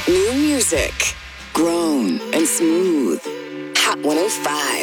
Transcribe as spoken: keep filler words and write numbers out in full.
New music. Grown and smooth. Hot one oh five.